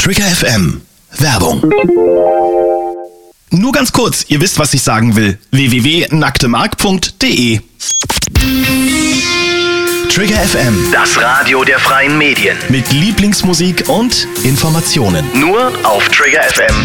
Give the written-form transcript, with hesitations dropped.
Trigger FM. Werbung. Nur ganz kurz, ihr wisst, was ich sagen will. www.nacktemark.de. Trigger FM. Das Radio der freien Medien. Mit Lieblingsmusik und Informationen. Nur auf Trigger FM.